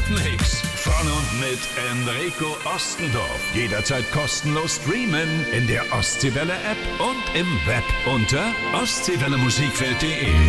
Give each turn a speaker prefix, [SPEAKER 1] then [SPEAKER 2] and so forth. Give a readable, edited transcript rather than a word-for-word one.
[SPEAKER 1] Hitmix von und mit Enrico Ostendorf. Jederzeit kostenlos streamen in der Ostseewelle App und im Web unter ostseewellemusikwelt.de.